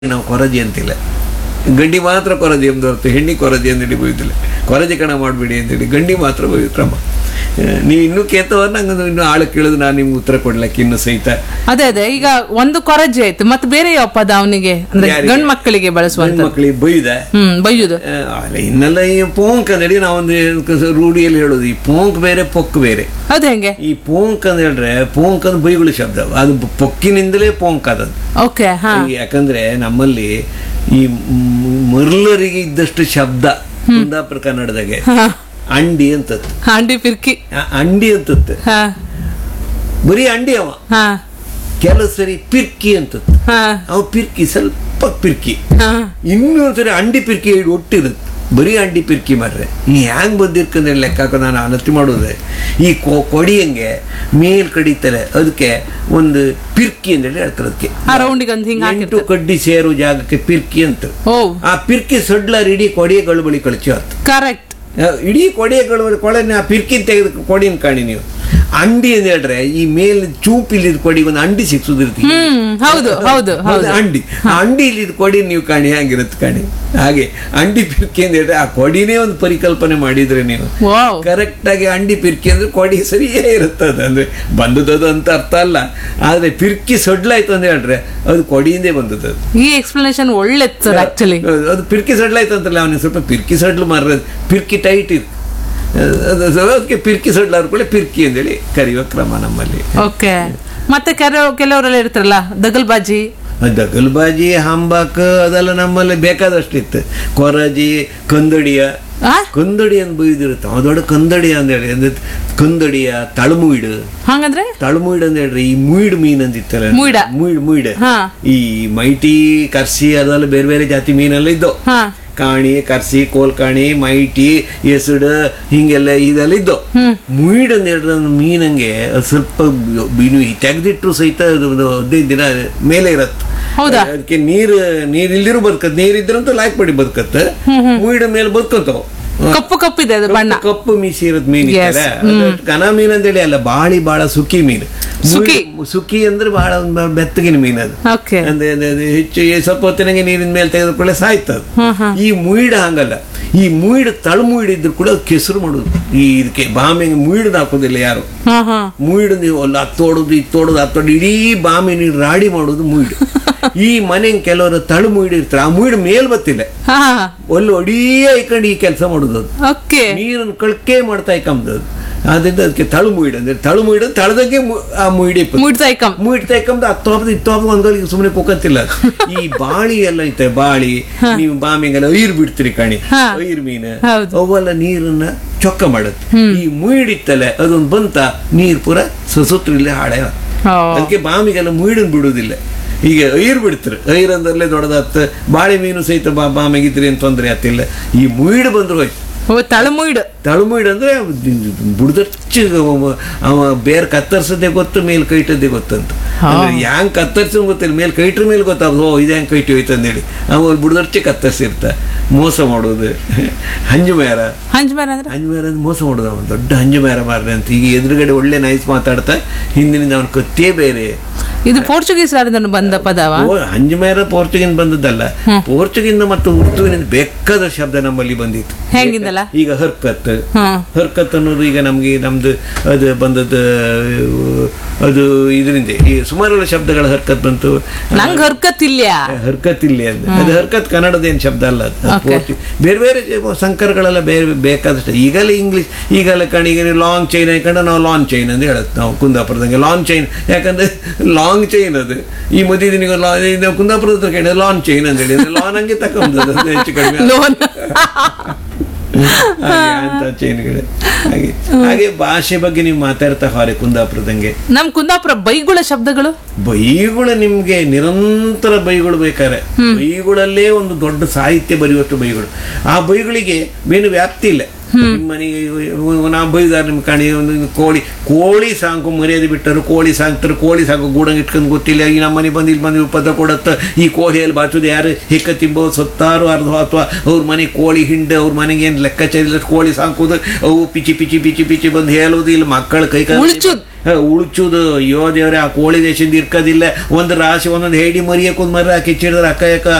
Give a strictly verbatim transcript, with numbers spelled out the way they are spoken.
ನಾವು ಕೊರಜಿ ಅಂತಿಲ್ಲ, ಗಂಡಿ ಮಾತ್ರ ಕೊರಜಿ ಎಂದು ಹೊರತು ಹೆಣ್ಣಿ ಕೊರಜಿ ಅಂತೇಳಿ ಬೈಯುತ್ತಿಲ್ಲ. ಕೊರಜಿ ಕಣ ಮಾಡಬೇಡಿ ಅಂತೇಳಿ ಗಂಡಿ ಮಾತ್ರ ಬೈಯು ಕ್ರಮ. ನೀವು ಇನ್ನೂ ಕೇತವ ನಂಗೆ ಇನ್ನು ಆಳ ಕೇಳಿದ್ರೆ ನಾನು ನಿಮ್ಗೆ ಉತ್ತರ ಕೊಡ್ಲಕ್ಕೆ ಇನ್ನು ಸಹಿತ. ಅದೇ ಅದೇ ಈಗ ಒಂದು ಕೊರಜಿ ಆಯ್ತು, ಮತ್ತೆ ಬೇರೆ ಯಾವ ಪದ ಅವನಿಗೆ ಅಂದ್ರೆ ಗಂಡ್ ಮಕ್ಕಳಿಗೆ ಬಳಸುವಂತ ಮಕ್ಕಳಿಗೆ ಬೈಯುದ ಹ್ಮ್ ಬೈಯುದು ಇನ್ನೆಲ್ಲ ಈ ಪೋಂಕ್ ಅಂದ್ರೆ ನಾವೊಂದು ರೂಢಿಯಲ್ಲಿ ಹೇಳೋದು, ಈ ಪೋಂಕ್ ಬೇರೆ ಪೊಕ್ ಬೇರೆ. ಅದ ಹೆಂಗೆ? ಈ ಪೋಂಕ್ ಅಂತ ಹೇಳಿದ್ರೆ ಪೋಂಕ್ ಅಂದ್ರೆ ಬೈಗುಳ ಶಬ್ದ, ಅದು ಪೊಕ್ಕಿನಿಂದಲೇ ಪೋಂಕ್ ಆದದ್ದು. ಓಕೆ. ಯಾಕಂದ್ರೆ ನಮ್ಮಲ್ಲಿ ಈ ಮರ್ಲರಿಗೆ ಇದ್ದಷ್ಟು ಶಬ್ದ ಕುಂದಾಪುರ ಕನ್ನಡದಾಗೆ ಅಂಡಿ ಅಂತದ್ದು, ಅಂಡಿ ಪಿರ್ಕಿ ಅಂಡಿ ಅಂತದ್ದು ಬರೀ ಅಂಡಿ. ಅವ ಕೆಲವು ಸರಿ ಪಿರ್ಕಿ ಅಂತದ್ದು, ಅವ ಪಿರ್ಕಿ ಸ್ವಲ್ಪ ಪಿರ್ಕಿ, ಇನ್ನೊಂದ್ಸರಿ ಅಂಡಿ ಪಿರ್ಕಿ ಒಟ್ಟಿರುತ್ತೆ. ಬರೀ ಅಂಡಿ ಪಿರ್ಕಿ ಮಾರ್ರೆ ಈ ಹ್ಯಾಂಗ್ ಬಂದಿರ್ಕಂದ್ರೆ ಲೆಕ್ಕ ಹಾಕೋ ನಾನು ಅನತಿ ಮಾಡೋದೆ. ಈ ಕೊಡಿಯಂಗೆ ಮೇಲ್ ಕಡಿತಾರೆ, ಅದಕ್ಕೆ ಒಂದು ಪಿರ್ಕಿ ಅಂತೇಳಿ ಹೇಳ್ತಾರೆ. ಅದಕ್ಕೆ ಎಂಟು ಕಡ್ಡಿ ಸೇರೋ ಜಾಗಕ್ಕೆ ಪಿರ್ಕಿ ಅಂತ. ಆ ಪಿರ್ಕಿ ಸೊಡ್ಲಾರ ಇಡೀ ಕೊಡಿಯಗಳು ಬಳಿ ಕಳಿಸಿ ಆಯ್ತು. ಕರೆಕ್ಟ್. ಇಡೀ ಕೊಡಿಯಗಳು ಕೊಳೆನ ಆ ಪಿರ್ಕಿ ತೆಗೆದು ಕೊಡಿನ ಕಾಣಿ ನೀವು. ಅಂಡಿ ಅಂತ ಹೇಳ್ರೆ ಈ ಮೇಲೆ ಚೂಪ್ ಇಲ್ಲಿದ್ ಕೊಡಿ ಒಂದು ಅಂಡಿ ಸಿಕ್ಸುದಿರ್ತೀವಿ. ಹೌದು ಹೌದು ಅಂಡಿ ಆ ಅಂಡಿ ಇಲ್ಲಿದ್ ಕೊಡಿ ನೀವು ಕಾಣಿ ಹ್ಯಾಂಗಿರುತ್ತೆ ಕಾಣಿ. ಹಾಗೆ ಅಂಡಿ ಪಿರ್ಕಿ ಅಂತ ಹೇಳಿದ್ರೆ ಆ ಕೊಡಿನೇ ಒಂದು ಪರಿಕಲ್ಪನೆ ಮಾಡಿದ್ರೆ ನೀವು ಕರೆಕ್ಟ್ ಆಗಿ ಅಂಡಿ ಪಿರ್ಕಿ ಅಂದ್ರೆ ಕೊಡಿ ಸರಿಯೇ ಇರುತ್ತದ. ಅಂದ್ರೆ ಬಂದದ್ದು ಅಂತ ಅರ್ಥ ಅಲ್ಲ, ಆದ್ರೆ ಪಿರ್ಕಿ ಸೊಡ್ಲಾಯ್ತು ಅಂತ ಹೇಳ್ರೆ ಅದು ಕೊಡಿಯಿಂದೇ ಬಂದದ್ದು. ಈ ಎಕ್ಸ್ಪ್ಲನೇಷನ್ ಒಳ್ಳೆ ಅದು ಪಿರ್ಕಿ ಸೊಡ್ಲಾಯ್ತು ಅಂತಲ್ಲ, ಅವನಿಗೆ ಸ್ವಲ್ಪ ಪಿರ್ಕಿ ಸೊಡ್ಲು ಮಾರ ಪಿರ್ಕಿ ಟೈಟ್ ಇತ್ತು, ಅದಕ್ಕೆ ಪಿರ್ಕಿ ಸೊಡ್ಲಾರ ಕೂಡ ಪಿರ್ಕಿ ಅಂತೇಳಿ ಕರೆಯುವ ಕ್ರಮ ನಮ್ಮಲ್ಲಿ. ಓಕೆ. ಮತ್ತೆ ಕೆಲವು ಕೆಲವರೆಲ್ಲ ಇರ್ತಾರಲ್ಲ ದಗಲ್ಬಾಜಿ, ದಗಲ್ಬಾಜಿ, ಹಂಬಾಕ್ ಅದೆಲ್ಲ ನಮ್ಮಲ್ಲಿ ಬೇಕಾದಷ್ಟು ಇತ್ತು. ಕೊರಜಿ, ಕಂದಡಿಯ, ಕಂದಡಿ ಅಂತ ಬೈದಿರುತ್ತೆ. ಅವ ದೊಡ್ಡ ಕಂದಡಿ ಅಂತ ಹೇಳಿ ಅಂದ್ರೆ ಕಂದಡಿಯ ತಳಮುಯಿಡು. ಹಂಗಂದ್ರೆ ತಳಮುಯಿಡ್ ಅಂತ ಹೇಳ್ರಿ ಈ ಮುಯಿಡ್ ಮೀನ್ ಅಂದಿತ್ತಲ್ಲ, ಮುಯಿಡ್ ಮುಯಿಡ್ ಈ ಮೈಟಿ ಕರ್ಸಿ ಅದೆಲ್ಲ ಬೇರೆ ಬೇರೆ ಜಾತಿ ಮೀನೆಲ್ಲ ಇದ್ದವು. ಕಾಣಿ, ಕರ್ಸಿ, ಕೋಲ್ಕಾಣಿ, ಮೈಟಿ, ಎಸಡು ಹಿಂಗೆಲ್ಲ ಇದೆಲ್ಲ ಇದ್ದು. ಮುಯಿಡ್ ಅಂತ ಹೇಳಿದ್ರೆ ಮೀನಂಗೆ ಸ್ವಲ್ಪ ತೆಗೆದಿಟ್ರು ಸಹಿತ ಹದಿನೈದು ದಿನ ಮೇಲೆ ಇರತ್ತೆ. ಅದಕ್ಕೆ ನೀರು ನೀರ್ ಇಲ್ದಿರು ಬದುಕತ್, ನೀರ್ ಇದ್ರಂತೂ ಲಾಯ್ಕ್ ಪಡಿ ಬದುಕತ್ತ. ಮುಯಿಡ ಮೇಲೆ ಬದುಕತ್ತವ. ಕಪ್ಪು ಕಪ್ಪಿದೆ ಬಣ್ಣ, ಕಪ್ಪು ಮೀಸಿ ಇರತ್ ಮೀನ್ ಕನ ಮೀನ್ ಅಂತ ಹೇಳಿ ಅಲ್ಲ, ಬಾಳಿ ಬಾಳ ಸುಕ್ಕಿ ಮೀನು. ಸುಕ್ಕಿ ಅಂದ್ರೆ ಬಹಳ ಬೆತ್ತಗಿನ ಮೀನ್ ಅದು. ಅಂದ್ರೆ ಹೆಚ್ಚು ಸ್ವಲ್ಪ ಹೊತ್ತಿನಂಗೆ ನೀರಿನ ಮೇಲೆ ತೆಗೆದುಕೊಳ್ಳೆ ಸಾಯ್ತದ. ಈ ಮುಯಿಡ ಹಂಗಲ್ಲ, ಈ ಮುಯಿಡ್ ತಳು ಮುಯಿಡಿದ್ರು ಕೂಡ ಕೆಸರು ಮಾಡುದು. ಈ ಇದಕ್ಕೆ ಬಾಂಬೆಗೆ ಮುಯಿಡ್ ಹಾಕೋದಿಲ್ಲ ಯಾರು. ಮುಯಿಡ್ ನೀವು ಅಲ್ಲಿ ಹತ್ತೋಡುದು ಇತ್ತೋಡುದು ಹತ್ತೋಡು ಇಡೀ ಬಾಂಬೆ ನೀರು ರಾಡಿ ಮಾಡುದು ಮುಯಿಡ್. ಈ ಮನೆ ಕೆಲವರು ತಳು ಮುಯಿಡ್ ಇರ್ತಾರೆ, ಆ ಮುಯಿಡ್ ಮೇಲ್ ಬತ್ತಿಲ್ಲ, ಅಲ್ಲಿ ಒಡಿಯೇ ಇಕೊಂಡು ಈ ಕೆಲಸ ಮಾಡುದು. ನೀರನ್ನು ಕಳ್ಕೆ ಮಾಡ್ತಾ ಇಕ್ಕಂಬುದು. ಆದ್ರಿಂದ ಅದಕ್ಕೆ ತಳು ಮುಯಿಡ್ ಅಂದ್ರೆ ತಳು ಮುಯಿಡ್ ತಳದಂಗೆ ಆ ಮುಯಿಡಿ ಮುಯಿಡ್ ತೈಕಂಬ ಹತ್ತೊಬ್ಬ ಇತ್ತೊಬ್ಬ ಒಂದ್ಗಳಿಗೆ ಸುಮ್ಮನೆ ಕೊಕ್ಕಂತಿಲ್ಲ. ಈ ಬಾಳಿ ಎಲ್ಲ ಐತೆ, ಬಾಳಿ ನೀವು ಬಾಮಿಗೆಲ್ಲ ಐರ್ ಬಿಡ್ತೀರಿ ಕಾಣಿ, ಐರ್ ಮೀನು ಅವೆಲ್ಲ ನೀರನ್ನ ಚೊಕ್ಕ ಮಾಡುತ್ತೆ. ಈ ಮುಯಿಡಿತ್ತಲ್ಲ ಅದೊಂದು ಬಂತ ನೀರ್ ಪೂರ ಸುತ್ತಲೇ ಹಾಳೆ. ಅದಕ್ಕೆ ಬಾಮಿಗೆಲ್ಲ ಮುಯಿಡನ್ ಬಿಡುವುದಿಲ್ಲ. ಈಗ ಐರ್ ಬಿಡ್ತಾರೆ, ಐರ್ ಅಂದ್ರಲ್ಲೇ ದೊಡ್ಡದಾಗ್ತ. ಬಾಳೆ ಮೀನು ಸಹಿತ ಬಾ ಬಾಮಿಗಿದ್ರಿ ಅಂತ ತೊಂದರೆ ಆಗ್ತಿಲ್ಲ. ಈ ಮುಯಿಡ್ ಬಂದ್ರು ಹೋಯ್ತು. ತಳಮುಯಿಡ್ ತಳಮುಯಿಡ್ ಅಂದ್ರೆ ಬುಡ್ದಚ್ಚ ಅವ ಬೇರೆ ಕತ್ತರ್ಸದೇ ಗೊತ್ತು, ಮೇಲ್ ಕೈಟದ್ದೇ ಗೊತ್ತಂತ. ಹ್ಯಾಂಗ್ ಕತ್ತರ್ಸ ಗೊತ್ತಿಲ್ಲ, ಮೇಲ್ ಕೈಟ್ರ ಮೇಲೆ ಗೊತ್ತಾಗ ಓ ಇದು ಹೆಂಗ್ ಕೈಟಿ ಹೋಯ್ತು ಅಂದೇಳಿ ಅವ ಬುಡ್ದಚ್ಚೆ ಕತ್ತರ್ಸಿರ್ತ. ಮೋಸ ಮಾಡೋದು ಹಂಜು ಮೇರ, ಹಂಜು ಮೇರ ಅಂದ್ರೆ ಹಂಜು ಮೇರ ಅಂದ್ರೆ ಮೋಸ ಮಾಡೋದು. ಅವನು ದೊಡ್ಡ ಹಂಜು ಮೇರ ಮಾರ್ರೆ ಅಂತ. ಈಗ ಎದುರುಗಡೆ ಒಳ್ಳೆ ನೈಸ್ ಮಾತಾಡ್ತಾ ಹಿಂದಿನಿಂದ ಅವನ ಕತ್ತೇ ಬೇರೆ. ಇದು ಪೋರ್ಚುಗೀಸ್ ಬಂದ ಪದವ? ಹಂಜು ಮೇರ ಪೋರ್ಚುಗೀಸ್ ಬಂದದ್ದಲ್ಲ, ಪೋರ್ಚುಗೀಸ್ ಮತ್ತು ಉರ್ದುವಿನಿಂದ ಬೇಕಾದ ಶಬ್ದ ನಮ್ಮಲ್ಲಿ ಬಂದಿತ್ತು. ಹೆಂಗಿಂದಲ್ಲ ಈಗ ಹರ್ಕತ್, ಹರ್ಕತ್ ಅನ್ನೋದು ಈಗ ನಮ್ಗೆ ನಮ್ದು ಅದು ಬಂದದ್ದು ಅದು ಇದರಿಂದ ಈ ಸುಮಾರು ಶಬ್ದಗಳ ಹರ್ಕತ್ ಬಂತು. ನಂಗೆ ಹರ್ಕತ್ ಇಲ್ಲ, ಹರ್ಕತ್ ಇಲ್ಲ ಅಂತ ಅದು ಹರ್ಕತ್ ಕನ್ನಡದೇನು ಶಬ್ದ ಅಲ್ಲ. ಅದು ಬೇರೆ ಬೇರೆ ಸಂಕರಗಳೆಲ್ಲ ಬೇರೆ ಬೇಕಾದಷ್ಟು. ಈಗಲೇ ಇಂಗ್ಲಿಷ್ ಈಗಲೇ ಕಣ ಈಗ ಲಾಂಗ್ ಚೈನ್ ಹಾಕೊಂಡು ನಾವು ಲಾಂಗ್ ಚೈನ್ ಅಂತ ಹೇಳತ್ ನಾವು ಕುಂದಾಪುರದಂಗೆ ಲಾಂಗ್ ಚೈನ್. ಯಾಕಂದ್ರೆ ಲಾಂಗ್ ಚೈನ್ ಅದು ಈ ಮದುವೆ ದಿನ ಕುಂದಾಪುರದ ಹತ್ರ ಕೇಳಿದ್ರೆ ಲಾಂಗ್ ಚೈನ್ ಅಂತ ಹೇಳಿ ಲಾನ್ ಹಂಗೆ ತಕೊಂಬುದು ಹೆಚ್ಚು ಕಡಿಮೆ ಅಂತ ಚೈನ್ಗಳು. ಹಾಗೆ ಹಾಗೆ ಭಾಷೆ ಬಗ್ಗೆ ನೀವು ಮಾತಾಡ್ತಾ ಹಾರೆ ಕುಂದಾಪುರದಂಗೆ. ನಮ್ ಕುಂದಾಪುರ ಬೈಗುಳ ಶಬ್ದಗಳು, ಬೈಗುಳ ನಿಮ್ಗೆ ನಿರಂತರ ಬೈಗುಳು ಬೇಕಾರೆ. ಬೈಗುಳಲ್ಲೇ ಒಂದು ದೊಡ್ಡ ಸಾಹಿತ್ಯ ಬರೆಯುವಷ್ಟು ಬೈಗುಳು. ಆ ಬೈಗಳಿಗೆ ಏನು ವ್ಯಾಪ್ತಿ ಇಲ್ಲ. ನಿಮ್ಮ ಮನೆಗೆ ನಾ ಬೈದಾರ ನಿಮ್ ಕಣಿ ಒಂದು ಕೋಳಿ ಕೋಳಿ ಸಾಂಕು ಮರ್ಯಾದೆ ಬಿಟ್ಟರು ಕೋಳಿ ಸಾಂಗ್ತಾರೆ ಕೋಳಿ ಸಾಕು ಗೂಡಂಗ್ ಇಟ್ಕೊಂಡು ಗೊತ್ತಿಲ್ಲ ಈ ನಮ್ಮ ಮನೆ ಬಂದು ಇಲ್ಲಿ ಬಂದು ಪದ ಕೊಡತ್ತ ಈ ಕೋಳಿಯಲ್ಲಿ ಬಾಚುದು ಯಾರು ಹಿಕ್ಕ ತಿಂಬೋ ಸತ್ತಾರು ಅರ್ಧ ಅಥವಾ ಅವ್ರ ಮನೆ ಕೋಳಿ ಹಿಂಡೆ ಅವ್ರ ಮನೆಗೆ ಏನು ಲೆಕ್ಕಾಚಾರ ಇಲ್ಲ ಕೋಳಿ ಸಾಕೋದು ಅವು ಪಿಚಿ ಪಿಚಿ ಪಿಚಿ ಪಿಚಿ ಬಂದು ಹೇಳೋದು ಇಲ್ಲ ಮಕ್ಕಳ ಕೈ ಕಾಲ ಉಳ್ಚುದು ಅಯ್ಯೋ ದೇವ್ರೆ ಆ ಕೋಳಿ ದೇಶದಿಂದ ಇರ್ಕೋದಿಲ್ಲ ಒಂದು ರಾಶಿ ಒಂದೊಂದು ಹೇಡಿ ಮರಿಯಕ್ಕೊಂದು ಮರ ಕಿಚ್ಚಿಡಿದ್ರೆ ಅಕ್ಕ ಯಾಕ